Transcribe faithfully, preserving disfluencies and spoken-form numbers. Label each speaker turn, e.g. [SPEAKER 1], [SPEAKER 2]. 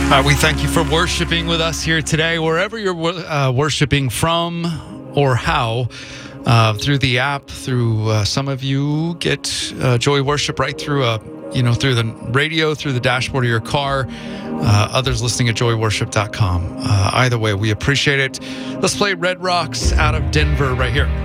[SPEAKER 1] Uh, we thank you for worshiping with us here today, wherever you're uh, worshiping from or how. Uh, through the app, through uh, some of you get uh, Joy Worship right through a, you know, through the radio, through the dashboard of your car. Uh, others listening at joy worship dot com. Uh, either way, we appreciate it. Let's play Red Rocks out of Denver right here.